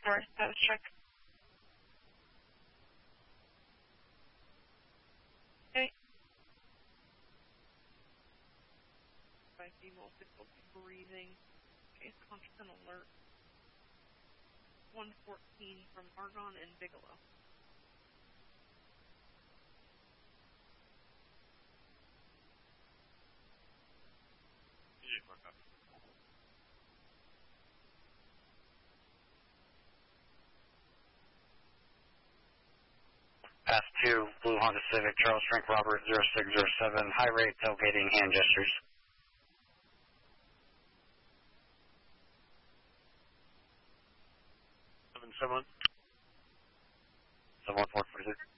North, status check. Okay. By female difficulty breathing. Case constant alert. 114 from Argonne and Bigelow. Pass 2, Blue Honda Civic, Charles Frank Robert 0607, high rate tailgating, hand gestures. 771. 71446.